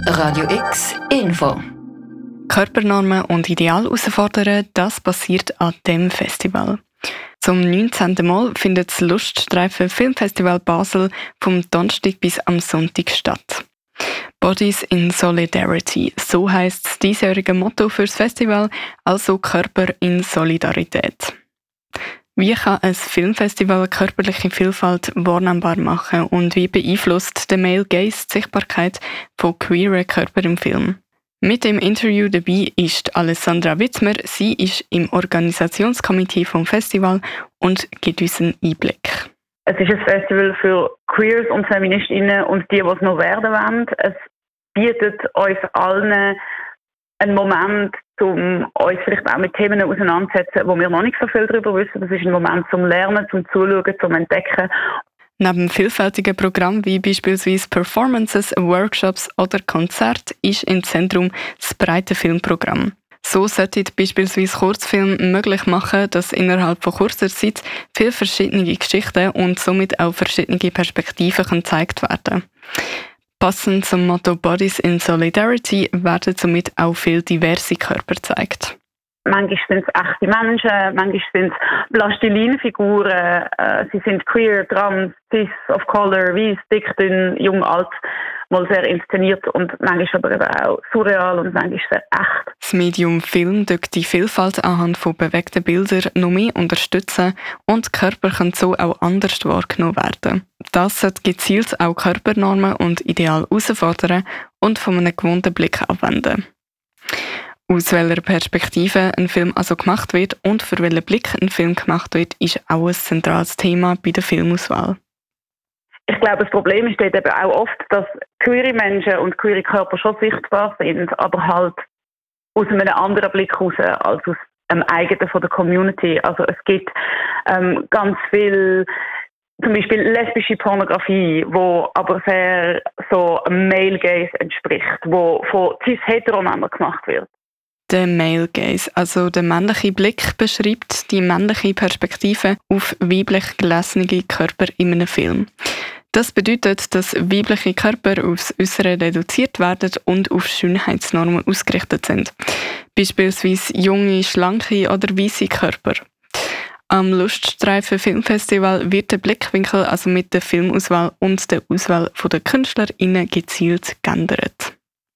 Radio X Info. Körpernormen und Ideal herausfordern, das passiert an dem Festival. Zum 19. Mal findet das Luststreifen Filmfestival Basel vom Donnerstag bis am Sonntag statt. Bodies in Solidarity, so heisst das diesjährige Motto für das Festival, also Körper in Solidarität. Wie kann ein Filmfestival körperliche Vielfalt wahrnehmbar machen und wie beeinflusst der Male Gaze die Sichtbarkeit von queeren Körpern im Film? Mit dem Interview dabei ist Alessandra Wittmer. Sie ist im Organisationskomitee vom Festival und gibt uns einen Einblick. Es ist ein Festival für Queers und Feministinnen und die es noch werden wollen. Es bietet uns allen einen Moment, um uns vielleicht auch mit Themen auseinanderzusetzen, wo wir noch nicht so viel darüber wissen. Das ist ein Moment zum Lernen, zum Zuschauen, zum Entdecken. Neben vielfältigen Programmen wie beispielsweise Performances, Workshops oder Konzerte ist im Zentrum das breite Filmprogramm. So sollte beispielsweise Kurzfilme möglich machen, dass innerhalb von kurzer Zeit viele verschiedene Geschichten und somit auch verschiedene Perspektiven gezeigt werden. Passend zum Motto Bodies in Solidarity werden somit auch viele diverse Körper gezeigt. Manchmal sind es echte Menschen, manchmal sind es Plastilinfiguren, sie sind queer, trans, cis, of color, weiss, dick, dünn, jung, alt, mal sehr inszeniert und manchmal aber eben auch surreal und manchmal sehr echt. Das Medium Film tut die Vielfalt anhand von bewegten Bildern noch mehr unterstützen und Körper können so auch anders wahrgenommen werden. Das sollte gezielt auch Körpernormen und Ideal herausfordern und von einem gewohnten Blick abwenden. Aus welcher Perspektive ein Film also gemacht wird und für welchen Blick ein Film gemacht wird, ist auch ein zentrales Thema bei der Filmauswahl. Ich glaube, das Problem ist dort eben auch oft, dass queere Menschen und queere Körper schon sichtbar sind, aber halt aus einem anderen Blick heraus als aus einem eigenen von der Community. Also es gibt ganz viel, zum Beispiel lesbische Pornografie, wo aber sehr so einem Male Gaze entspricht, wo von cis-hetero-Männern gemacht wird. Der Male Gaze, also der männliche Blick, beschreibt die männliche Perspektive auf weiblich gelesene Körper in einem Film. Das bedeutet, dass weibliche Körper aufs Äußere reduziert werden und auf Schönheitsnormen ausgerichtet sind. Beispielsweise junge, schlanke oder weisse Körper. Am Luststreifen Filmfestival wird der Blickwinkel also mit der Filmauswahl und der Auswahl der KünstlerInnen gezielt geändert.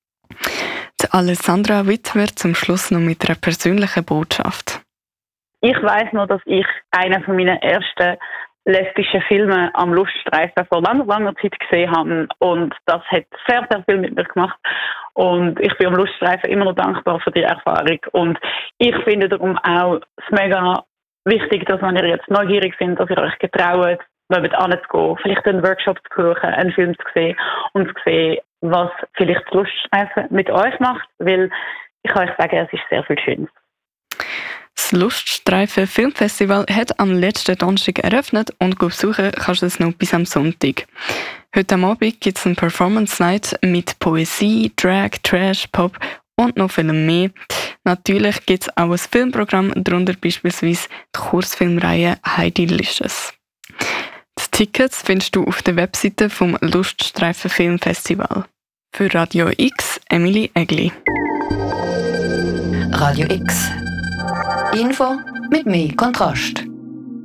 Alessandra Wittmer zum Schluss noch mit einer persönlichen Botschaft. Ich weiss noch, dass ich einen von meinen ersten lesbischen Filme am Luststreifen vor langer Zeit gesehen habe und das hat sehr, sehr viel mit mir gemacht und ich bin am Luststreifen immer noch dankbar für die Erfahrung und ich finde darum auch es mega wichtig, dass wenn ihr jetzt neugierig sind, dass ihr euch getraut, mit anzugehen, vielleicht einen Workshop zu suchen, einen Film zu sehen und zu sehen, was vielleicht das Luststreifen mit euch macht, weil ich kann euch sagen, es ist sehr viel Schönes. Das Luststreifen Filmfestival hat am letzten Donnerstag eröffnet und besuchen kannst du es noch bis am Sonntag. Heute am Abend gibt es eine Performance Night mit Poesie, Drag, Trash, Pop und noch viel mehr. Natürlich gibt es auch ein Filmprogramm, darunter beispielsweise die Kurzfilmreihe Heidilicious. Die Tickets findest du auf der Webseite vom Luststreifen Filmfestival. Für Radio X, Emily Egli. Radio X. Info mit mehr Kontrast.